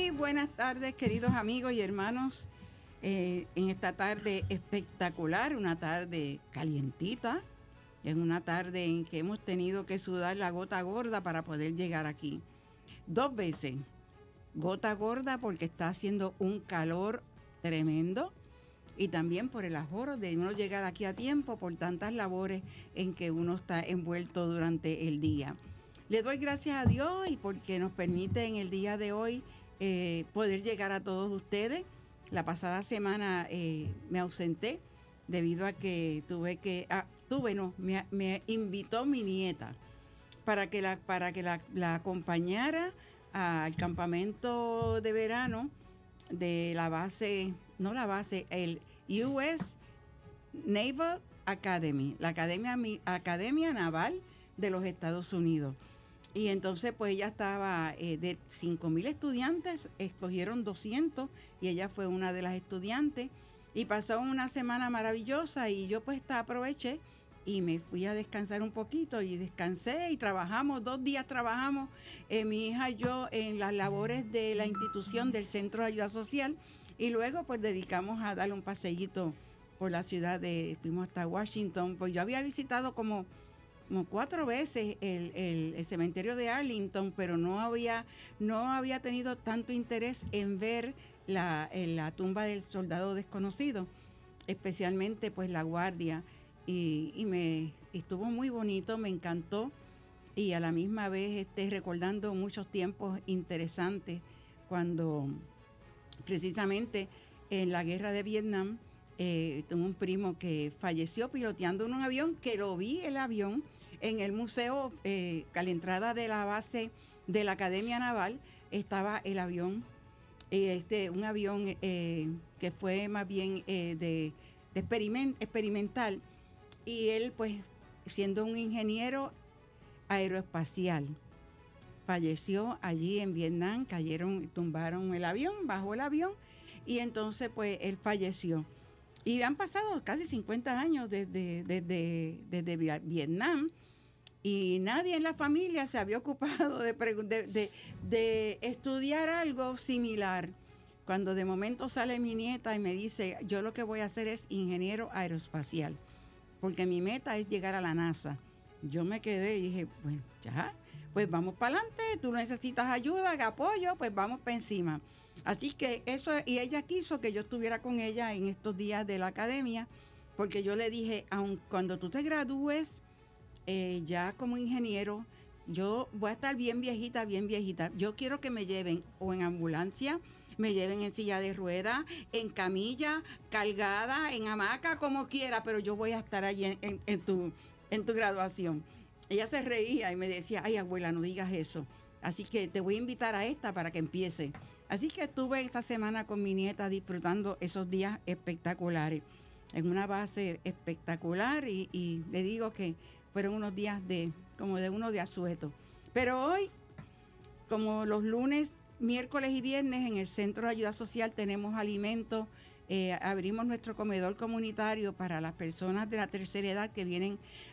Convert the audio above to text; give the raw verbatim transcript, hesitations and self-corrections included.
Muy buenas tardes, queridos amigos y hermanos. Eh, en esta tarde espectacular, una tarde calientita, en una tarde en que hemos tenido que sudar la gota gorda para poder llegar aquí. Dos veces. Gota gorda porque está haciendo un calor tremendo y también por el aforo de uno llegar aquí a tiempo por tantas labores en que uno está envuelto durante el día. Le doy gracias a Dios y porque nos permite en el día de hoy eh, poder llegar a todos ustedes. La pasada semana eh, me ausenté debido a que tuve que, ah, tuve no, me, me invitó mi nieta para que la, para que la, la acompañara al campamento de verano de la base, no la base, el U S Naval Academy, la Academia, Academia Naval de los Estados Unidos. Y entonces pues ella estaba, eh, de cinco mil estudiantes, escogieron doscientos y ella fue una de las estudiantes y pasó una semana maravillosa y yo pues aproveché y me fui a descansar un poquito y descansé y trabajamos, dos días trabajamos, eh, mi hija y yo en las labores de la institución del Centro de Ayuda Social y luego pues dedicamos a darle un paseíto por la ciudad de, fuimos hasta Washington, pues yo había visitado como como cuatro veces el, el, el cementerio de Arlington, pero no había, no había tenido tanto interés en ver la, en la tumba del soldado desconocido, especialmente pues la guardia, y, y me estuvo muy bonito, me encantó, y a la misma vez este, recordando muchos tiempos interesantes, cuando precisamente en la guerra de Vietnam, eh, tengo un primo que falleció piloteando en un avión, que lo vi el avión, en el museo, eh, a la entrada de la base de la Academia Naval, estaba el avión, eh, este, un avión eh, que fue más bien eh, de, de experiment, experimental, y él, pues, siendo un ingeniero aeroespacial, falleció allí en Vietnam, cayeron, tumbaron el avión, bajó el avión, y entonces, pues, él falleció. Y han pasado casi cincuenta años desde, desde, desde Vietnam y nadie en la familia se había ocupado de, de, de, de estudiar algo similar. Cuando de momento sale mi nieta y me dice, yo lo que voy a hacer es ingeniero aeroespacial, porque mi meta es llegar a la NASA. Yo me quedé y dije, bueno, ya, pues vamos para adelante, tú necesitas ayuda, apoyo, pues vamos para encima. Así que eso, y ella quiso que yo estuviera con ella en estos días de la academia, porque yo le dije, aun cuando tú te gradúes eh, ya como ingeniero, yo voy a estar bien viejita, bien viejita. Yo quiero que me lleven o en ambulancia, me lleven en silla de ruedas, en camilla, cargada, en hamaca, como quiera, pero yo voy a estar allí en, en, en, tu, en tu graduación. Ella se reía y me decía, ay abuela, no digas eso. Así que te voy a invitar a esta para que empiece. Así que estuve esa semana con mi nieta disfrutando esos días espectaculares, en una base espectacular y, y le digo que fueron unos días de como de uno de asueto. Pero hoy, como los lunes, miércoles y viernes en el Centro de Ayuda Social tenemos alimentos, eh, abrimos nuestro comedor comunitario para las personas de la tercera edad que vienen